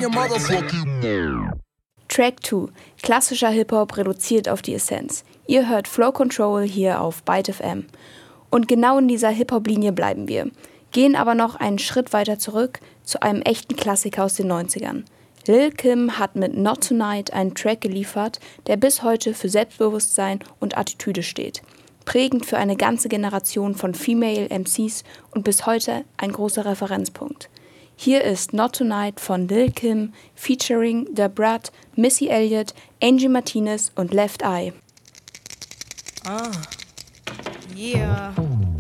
your motherfucking. Track 2. Klassischer Hip-Hop reduziert auf die Essenz. Ihr hört Flow Control hier auf Byte FM. Und genau in dieser Hip-Hop-Linie bleiben wir. Gehen aber noch einen Schritt weiter zurück zu einem echten Klassiker aus den 90ern. Lil Kim hat mit Not Tonight einen Track geliefert, der bis heute für Selbstbewusstsein und Attitüde steht. Prägend für eine ganze Generation von Female MCs und bis heute ein großer Referenzpunkt. Hier ist Not Tonight von Lil Kim featuring Da Brat, Missy Elliott, Angie Martinez und Left Eye. Yeah.